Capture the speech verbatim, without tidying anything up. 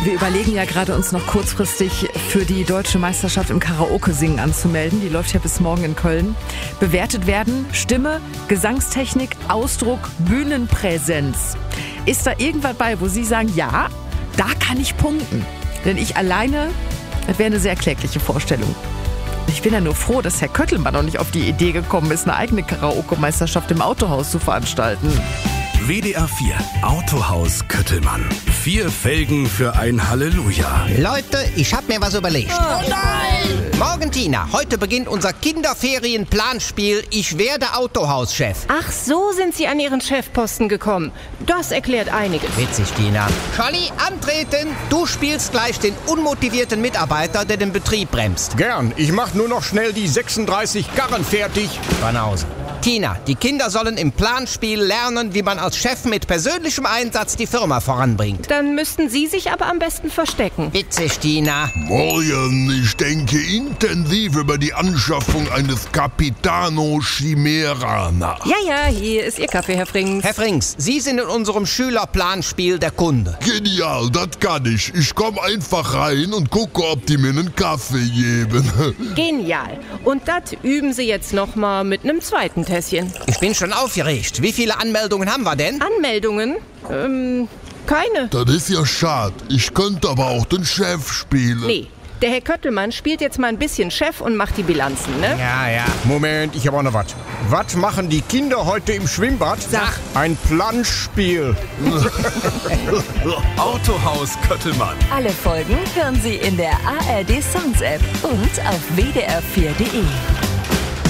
Wir überlegen ja gerade, uns noch kurzfristig für die deutsche Meisterschaft im Karaoke-Singen anzumelden. Die läuft ja bis morgen in Köln. Bewertet werden Stimme, Gesangstechnik, Ausdruck, Bühnenpräsenz. Ist da irgendwas bei, wo Sie sagen, ja, da kann ich punkten? Denn ich alleine, das wäre eine sehr klägliche Vorstellung. Ich bin ja nur froh, dass Herr Köttelmann noch nicht auf die Idee gekommen ist, eine eigene Karaoke-Meisterschaft im Autohaus zu veranstalten. W D R vier Autohaus Köttelmann. Vier Felgen für ein Halleluja. Leute, ich hab mir was überlegt. Oh nein! Morgen, Tina, heute beginnt unser Kinderferien-Planspiel Ich werde Autohauschef. Ach, so sind Sie an Ihren Chefposten gekommen. Das erklärt einiges. Witzig, Tina. Scholli, antreten. Du spielst gleich den unmotivierten Mitarbeiter, der den Betrieb bremst. Gern. Ich mach nur noch schnell die sechsunddreißig Karren fertig. Banause. Tina, die Kinder sollen im Planspiel lernen, wie man als Chef mit persönlichem Einsatz die Firma voranbringt. Dann müssten Sie sich aber am besten verstecken. Witzig, Tina. Morgen, ich denke intensiv über die Anschaffung eines Capitano Chimera nach. Ja, ja, hier ist Ihr Kaffee, Herr Frings. Herr Frings, Sie sind in unserem Schülerplanspiel der Kunde. Genial, das kann ich. Ich komme einfach rein und gucke, ob die mir einen Kaffee geben. Genial. Und das üben Sie jetzt nochmal mit einem zweiten Tässchen. Ich bin schon aufgeregt. Wie viele Anmeldungen haben wir denn? Anmeldungen? Ähm, keine. Das ist ja schade. Ich könnte aber auch den Chef spielen. Nee. Der Herr Köttelmann spielt jetzt mal ein bisschen Chef und macht die Bilanzen, ne? Ja, ja. Moment, ich habe auch noch was. Was machen die Kinder heute im Schwimmbad? Sag. Ein Planschspiel. Autohaus Köttelmann. Alle Folgen hören Sie in der A R D Sounds App und auf w d r vier punkt d e.